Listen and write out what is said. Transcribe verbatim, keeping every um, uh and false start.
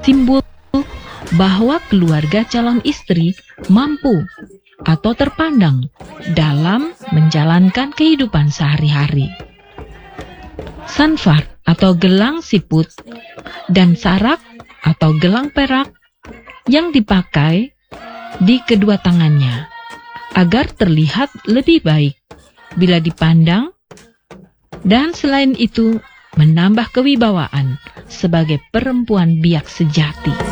simbol bahwa keluarga calon istri mampu atau terpandang dalam menjalankan kehidupan sehari-hari. Sanvar atau gelang siput dan sarak atau gelang perak yang dipakai di kedua tangannya agar terlihat lebih baik bila dipandang, dan selain itu menambah kewibawaan sebagai perempuan biak sejati.